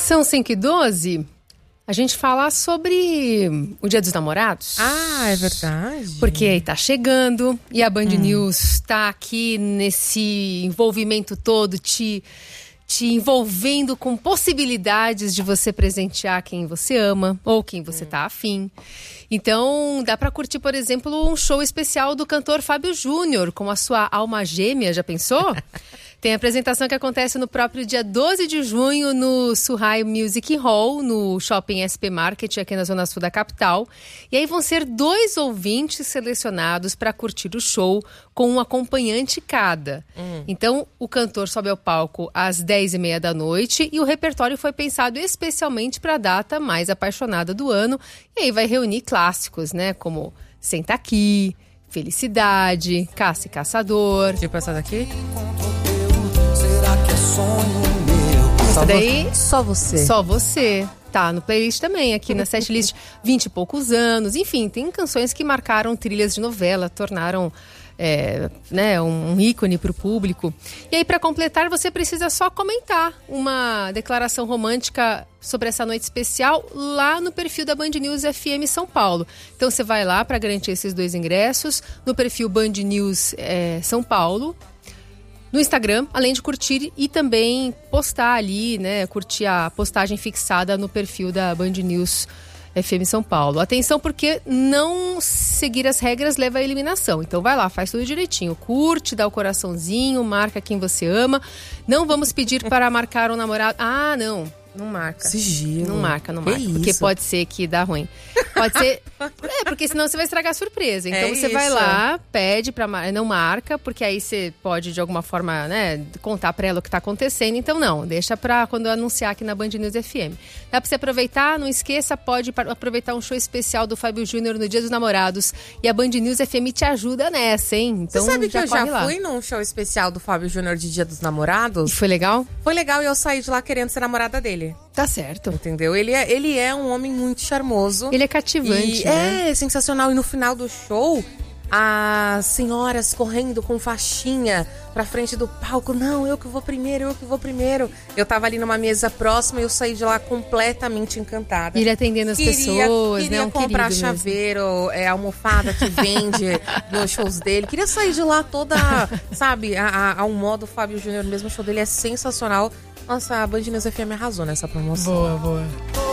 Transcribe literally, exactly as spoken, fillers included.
São cinco e doze. A gente fala sobre o Dia dos Namorados. Ah, é verdade. Porque aí tá chegando e a Band hum. News tá aqui nesse envolvimento todo, te, te envolvendo com possibilidades de você presentear quem você ama ou quem você hum. tá afim. Então, dá pra curtir, por exemplo, um show especial do cantor Fábio Júnior com a sua alma gêmea, já pensou? Tem a apresentação que acontece no próprio dia doze de junho no Surrai Music Hall, no Shopping S P Market, aqui na Zona Sul da capital. E aí vão ser dois ouvintes selecionados para curtir o show com um acompanhante cada. Hum. Então, o cantor sobe ao palco às dez e meia da noite e o repertório foi pensado especialmente para a data mais apaixonada do ano. E aí vai reunir clássicos, né? Como Senta Aqui, Felicidade, Caça e Caçador. Tipo essa daqui? Essa daí, só você. Só você. Tá no playlist também, aqui na setlist vinte e poucos anos. Enfim, tem canções que marcaram trilhas de novela, tornaram é, né, um ícone para o público. E aí, para completar, você precisa só comentar uma declaração romântica sobre essa noite especial lá no perfil da Band News F M São Paulo. Então, você vai lá para garantir esses dois ingressos no perfil Band News é, São Paulo, no Instagram, além de curtir e também postar ali, né, curtir a postagem fixada no perfil da Band News F M São Paulo. Atenção, porque não seguir as regras leva à eliminação. Então vai lá, faz tudo direitinho. Curte, dá o coraçãozinho, marca quem você ama. Não vamos pedir para marcar um namorado. Ah, não. Não marca. Sigilo. Não marca, não que marca. Isso? Porque pode ser que dá ruim. Pode ser... É, porque senão você vai estragar a surpresa. Então é você isso. vai lá, pede pra... Não marca, porque aí você pode, de alguma forma, né, contar pra ela o que tá acontecendo. Então não, deixa pra quando eu anunciar aqui na Band News F M. Dá pra você aproveitar, não esqueça, pode aproveitar um show especial do Fábio Júnior no Dia dos Namorados. E a Band News F M te ajuda nessa, hein? Então, você sabe que eu já lá. fui num show especial do Fábio Júnior de Dia dos Namorados? E foi legal? Foi legal e eu saí de lá querendo ser namorada dele. Tá certo. Entendeu? Ele é, ele é um homem muito charmoso. Ele é cativante, e né? É sensacional. E no final do show, as senhoras correndo com faixinha pra frente do palco. Não, eu que vou primeiro, eu que vou primeiro. Eu tava ali numa mesa próxima e eu saí de lá completamente encantada. Ele atendendo as queria, pessoas, queria né? Um comprar chaveiro, é, almofada que vende nos shows dele. Queria sair de lá toda, sabe, a, a, a um modo Fábio Júnior. Mesmo o show dele é sensacional. Nossa, a Band News F M arrasou nessa promoção. Boa, boa.